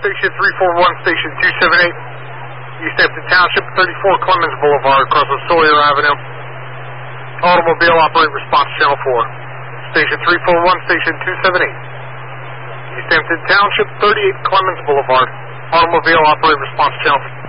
Station 341, Station 278, East Hampton Township, 34 Clemens Boulevard, across from Sawyer Avenue. Automobile, operate response channel 4. Station 341, Station 278, East Hampton Township, 38 Clemens Boulevard. Automobile, operate response channel 4.